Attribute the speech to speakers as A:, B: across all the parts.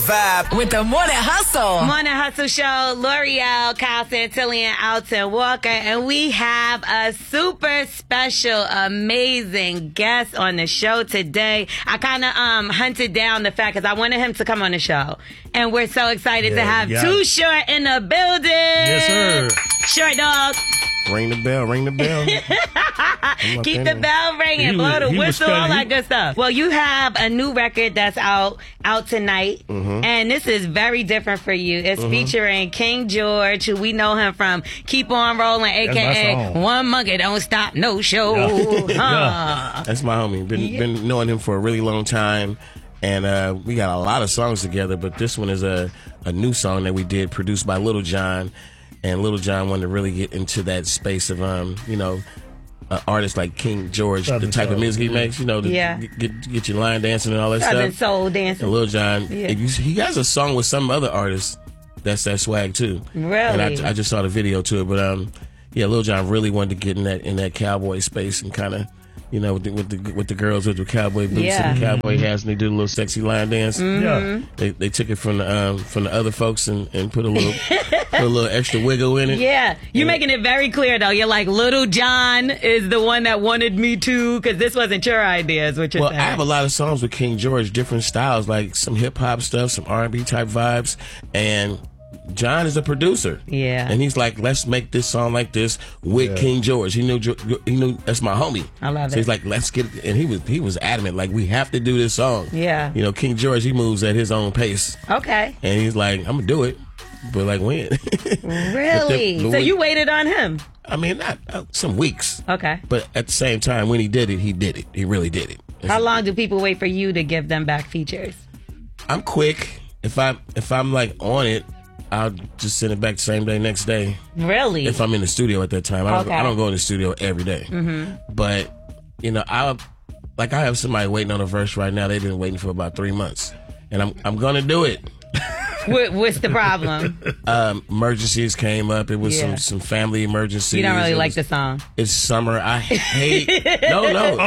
A: vibe.
B: With the Morning Hustle.
C: Morning Hustle Show, L'Oreal, Kyle Santillan, Alton Walker, and we have a super special, amazing guest on the show today. I kind of hunted down the fact because I wanted him to come on the show, and we're so excited to have Too Short in the building.
D: Yes, sir.
C: Short Dog.
D: Ring the bell, ring the bell.
C: Keep the bell ringing, blow the whistle, all that good stuff. Well, you have a new record that's out tonight, and this is very different for you. It's featuring King George, who we know him from Keep On Rolling, a.k.a. One Monkey Don't Stop No Show.
D: That's my homie. Been knowing him for a really long time, and we got a lot of songs together, but this one is a new song that we did, produced by Lil Jon. And Lil Jon wanted to really get into that space of, artists like King George, the type of music he makes, get your line dancing and all that
C: Southern
D: stuff.
C: soul dancing.
D: And Lil Jon, he has a song with some other artists that's that swag too.
C: Really?
D: And I just saw the video to it, but Lil Jon really wanted to get in that cowboy space and kind of, with the girls with the cowboy boots and the cowboy hats, and they do a little sexy line dance. They took it from the other folks and put a little extra wiggle in it.
C: Yeah, you're making it very clear though. You're like, Lil Jon is the one that wanted me to, because this wasn't your idea, is what you're saying.
D: Well, I have a lot of songs with King George, different styles, like some hip hop stuff, some R&B type vibes, and John is a producer.
C: Yeah.
D: And he's like, let's make this song like this with King George. He knew that's my homie.
C: I love it.
D: So he's like, let's get it. And he was adamant, like, we have to do this song.
C: Yeah.
D: King George, he moves at his own pace.
C: Okay.
D: And he's like, I'm going to do it. But like, when?
C: Really? So you waited on him?
D: I mean, not some weeks.
C: Okay.
D: But at the same time, when he did it. He really did it.
C: How long do people wait for you to give them back features?
D: I'm quick. If I'm like on it, I'll just send it back the same day, next day.
C: Really?
D: If I'm in the studio at that time. I don't go in the studio every day. But, I have somebody waiting on a verse right now. They've been waiting for about 3 months. And I'm going to do it.
C: What's the problem?
D: Emergencies came up. It was some family emergencies.
C: You don't really like the song.
D: It's summer. I hate... No.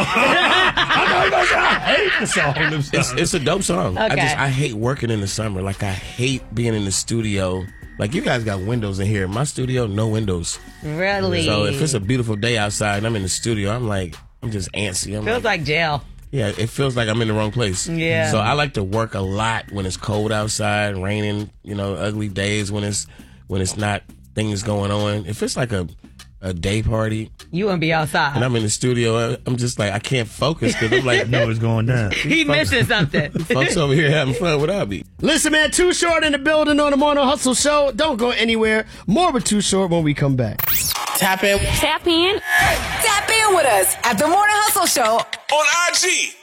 E: I hate the song.
D: It's a dope song.
C: Okay.
D: I hate working in the summer. Like, I hate being in the studio. Like, you guys got windows in here. My studio, no windows.
C: Really?
D: So if it's a beautiful day outside and I'm in the studio, I'm just antsy.
C: Feels like jail.
D: Yeah, it feels like I'm in the wrong place.
C: Yeah.
D: So I like to work a lot when it's cold outside, raining, ugly days when it's not things going on. If it's like a day party,
C: you wouldn't be outside.
D: And I'm in the studio, I'm just like, I can't focus because I'm like,
E: no, it's going down.
C: He missing something.
D: Folks over here having fun without me.
F: Listen, man, Too Short in the building on the Morning Hustle Show. Don't go anywhere. More with Too Short when we come back.
B: Tap in. Tap in. Tap in with us at the Morning Hustle Show
A: on IG.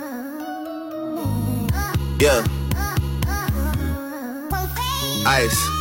A: Yeah. Ice.